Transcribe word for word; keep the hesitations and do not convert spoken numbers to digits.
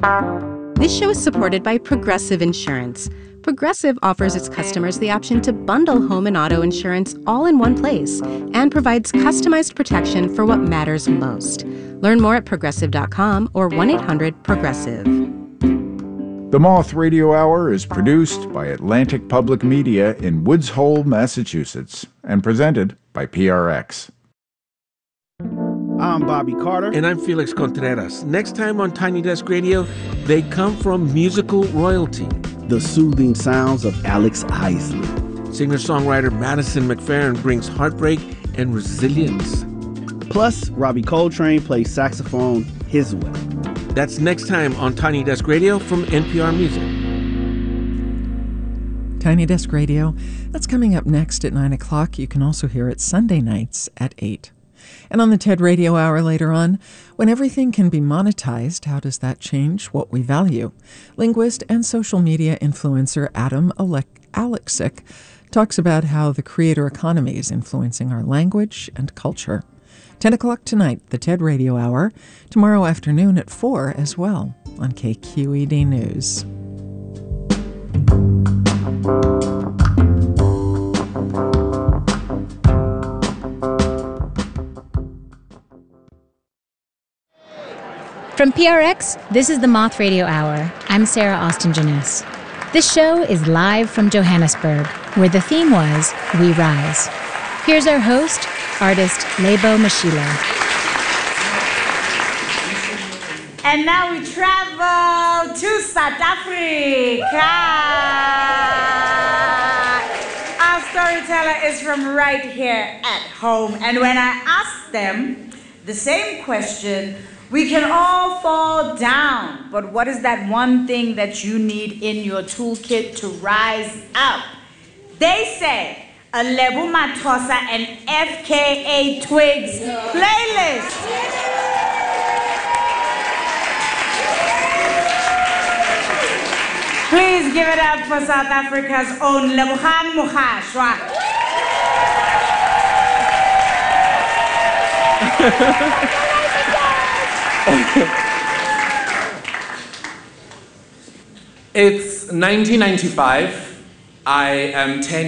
This show is supported by Progressive Insurance. Progressive offers its customers the option to bundle home and auto insurance all in one place and provides customized protection for what matters most. Learn more at progressive dot com or one eight hundred progressive. The Moth Radio Hour is produced by Atlantic Public Media in Woods Hole, Massachusetts, and presented by P R X. I'm Bobby Carter. And I'm Felix Contreras. Next time on Tiny Desk Radio, they come from musical royalty. The soothing sounds of Alex Isley. Singer-songwriter Madison McFerrin brings heartbreak and resilience. Plus, Robbie Coltrane plays saxophone his way. That's next time on Tiny Desk Radio from N P R Music. Tiny Desk Radio, that's coming up next at nine o'clock. You can also hear it Sunday nights at eight. And on the TED Radio Hour later on, when everything can be monetized, how does that change what we value? Linguist and social media influencer Adam Alexic talks about how the creator economy is influencing our language and culture. ten o'clock tonight, the TED Radio Hour. Tomorrow afternoon at four as well on K Q E D News. From P R X, this is the Moth Radio Hour. I'm Sarah Austin Janess. This show is live from Johannesburg, where the theme was We Rise. Here's our host, artist Lebo Mashila. And now we travel to South Africa. Our storyteller is from right here at home. And when I asked them the same question, we can all fall down, but what is that one thing that you need in your toolkit to rise up? They said a Lebu Matosa and F K A Twigs playlist. Please give it up for South Africa's own Lebogang Mogashwa. It's nineteen ninety-five. I am ten